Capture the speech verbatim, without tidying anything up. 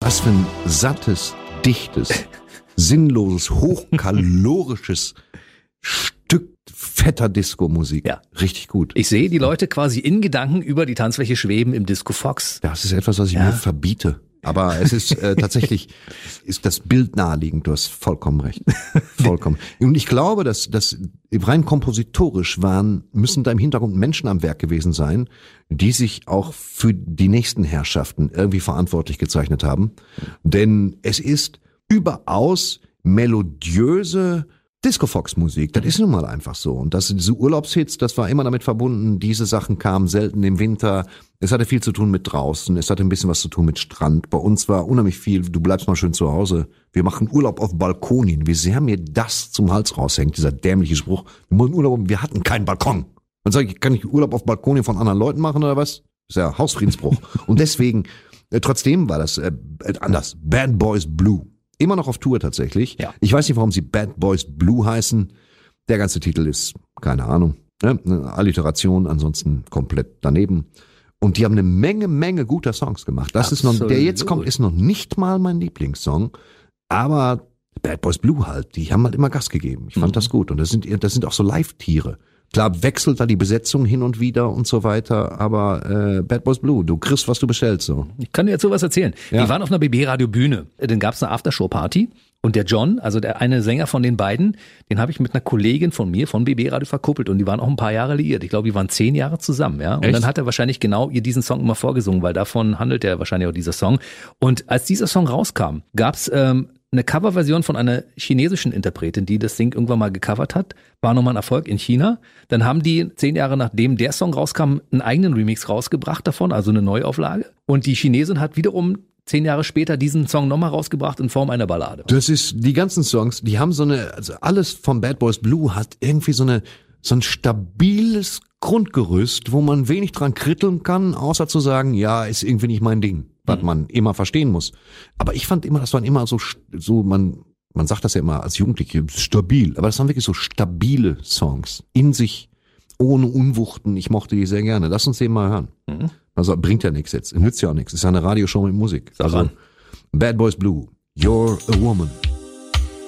Was für ein sattes, dichtes, sinnloses, hochkalorisches Stück fetter Disco-Musik. Ja. Richtig gut. Ich sehe die Leute quasi in Gedanken über die Tanzfläche schweben im Disco Fox. Das ist etwas, was ich Ja. mir verbiete. Aber es ist äh, tatsächlich, ist das Bild naheliegend. Du hast vollkommen recht. Vollkommen. Und ich glaube, dass, dass rein kompositorisch waren, müssen da im Hintergrund Menschen am Werk gewesen sein, die sich auch für die nächsten Herrschaften irgendwie verantwortlich gezeichnet haben. Denn es ist überaus melodiöse Disco-Fox-Musik, das ist nun mal einfach so. Und das, diese Urlaubshits, das war immer damit verbunden, diese Sachen kamen selten im Winter. Es hatte viel zu tun mit draußen, es hatte ein bisschen was zu tun mit Strand. Bei uns war unheimlich viel, du bleibst mal schön zu Hause. Wir machen Urlaub auf Balkonien. Wie sehr mir das zum Hals raushängt, dieser dämliche Spruch. Wir machen Urlaub, wir hatten keinen Balkon. Dann sage ich, kann ich Urlaub auf Balkonien von anderen Leuten machen oder was? Das ist ja Hausfriedensbruch. Und deswegen, äh, trotzdem war das äh, anders. Bad Boys Blue. Immer noch auf Tour tatsächlich. Ja. Ich weiß nicht, warum sie Bad Boys Blue heißen. Der ganze Titel ist, keine Ahnung, ne? Eine Alliteration, ansonsten komplett daneben. Und die haben eine Menge, Menge guter Songs gemacht. Das Absolut. ist noch, der jetzt kommt, ist noch nicht mal mein Lieblingssong. Aber Bad Boys Blue halt, die haben halt immer Gas gegeben. Ich fand Mhm. das gut. Und das sind, das sind auch so Live-Tiere. Klar wechselt da die Besetzung hin und wieder und so weiter, aber äh, Bad Boys Blue, du kriegst, was du bestellst. So. Ich kann dir jetzt sowas erzählen. Ja. Die waren auf einer B B-Radio-Bühne. Dann gab es eine Aftershow-Party. Und der John, also der eine Sänger von den beiden, den habe ich mit einer Kollegin von mir von B B-Radio verkuppelt. Und die waren auch ein paar Jahre liiert. Ich glaube, die waren zehn Jahre zusammen. Ja. Und Echt? dann hat er wahrscheinlich genau ihr diesen Song immer vorgesungen, weil davon handelt ja wahrscheinlich auch dieser Song. Und als dieser Song rauskam, gab es ähm, eine Coverversion von einer chinesischen Interpretin, die das Ding irgendwann mal gecovert hat. War nochmal ein Erfolg in China. Dann haben die zehn Jahre nachdem der Song rauskam, einen eigenen Remix rausgebracht davon, also eine Neuauflage. Und die Chinesin hat wiederum zehn Jahre später diesen Song nochmal rausgebracht in Form einer Ballade. Das ist, die ganzen Songs, die haben so eine, also alles von Bad Boys Blue hat irgendwie so eine, so ein stabiles Grundgerüst, wo man wenig dran kritteln kann, außer zu sagen, ja, ist irgendwie nicht mein Ding, was Mhm. man immer verstehen muss. Aber ich fand immer, das waren immer so, so man, man sagt das ja immer als Jugendliche, stabil, aber das waren wirklich so stabile Songs, in sich, ohne Unwuchten. Ich mochte die sehr gerne. Lass uns den mal hören. Mhm. Also bringt ja nichts jetzt, nützt ja auch nichts. Ist ja eine Radioshow mit Musik. Sag Also an. Bad Boys Blue, You're a Woman.